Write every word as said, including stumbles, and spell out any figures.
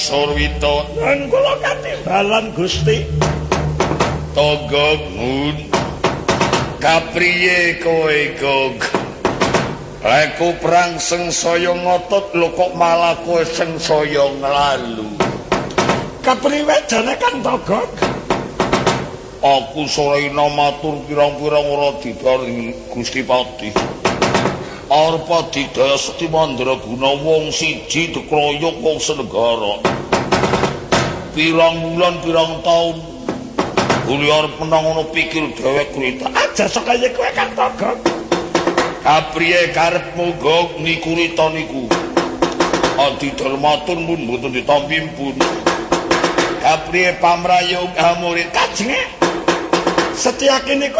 Surwito lan kula katimbalan Gusti. Togog ngun kapriye kowe gog Leku perang sengsaya ngotot lho kok malah kowe sengsaya nglalu. Kapriwe jane Kang Togog? Aku sorena matur pirang-pirang ora diparingi Gusti Pati. Arpa didaya Sekti Mandraguna wong siji dikroyok wong senegara. Pirang wulan pirang taun kuli arep menang ngono pikir dhewek krita. Aja sok kaya kowe Kang Togog. Kapriye karepmu gog niku rita niku. Adi dermatur mun mboten ditampi pun. Kapriye pamrayung amurit Kajenge. Setyaki niku